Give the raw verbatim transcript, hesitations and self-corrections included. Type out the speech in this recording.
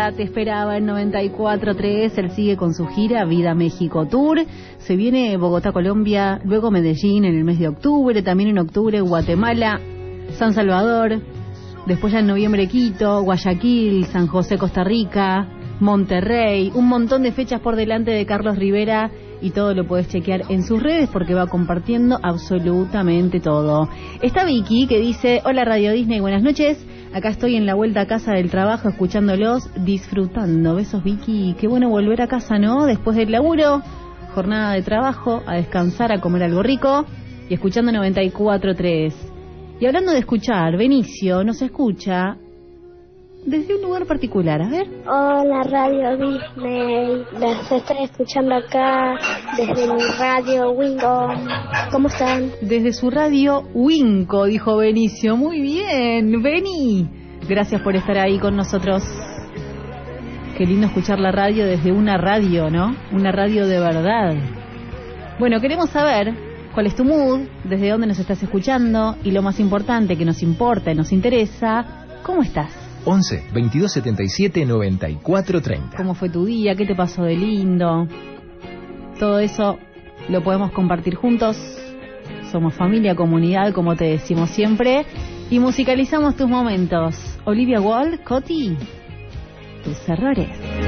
Rivera te esperaba en noventa y cuatro tres. Él sigue con su gira Vida México Tour. Se viene Bogotá, Colombia, luego Medellín en el mes de octubre, también en octubre Guatemala, San Salvador, después ya en noviembre Quito, Guayaquil, San José, Costa Rica, Monterrey, un montón de fechas por delante de Carlos Rivera y todo lo puedes chequear en sus redes porque va compartiendo absolutamente todo. Está Vicky que dice: hola Radio Disney, buenas noches. Acá estoy en la vuelta a casa del trabajo escuchándolos, disfrutando. Besos Vicky, qué bueno volver a casa, ¿no? Después del laburo, jornada de trabajo, a descansar, a comer algo rico y escuchando noventa y cuatro tres. Y hablando de escuchar, Benicio nos escucha desde un lugar particular, a ver. Hola Radio Disney, las estoy escuchando acá desde mi radio Wingo. ¿Cómo están? Desde su radio Winco, dijo Benicio. Muy bien, Beni. Gracias por estar ahí con nosotros. Qué lindo escuchar la radio desde una radio, ¿no? Una radio de verdad. Bueno, queremos saber cuál es tu mood, desde dónde nos estás escuchando y lo más importante que nos importa y nos interesa, ¿cómo estás? once, veintidós setenta y siete, noventa y cuatro treinta. ¿Cómo fue tu día? ¿Qué te pasó de lindo? Todo eso lo podemos compartir juntos. Somos familia, comunidad, como te decimos siempre. Y musicalizamos tus momentos. Olivia Wilde, Coti, tus errores.